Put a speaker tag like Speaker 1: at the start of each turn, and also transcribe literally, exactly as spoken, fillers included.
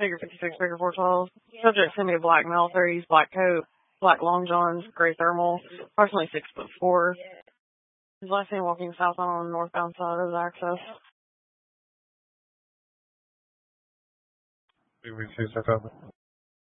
Speaker 1: Figure fifty-six, figure four twelve. Subject sent me a black male, thirties, black coat, black long johns, gray thermal, approximately six foot four. His last name walking south on the northbound side of the access.
Speaker 2: We see that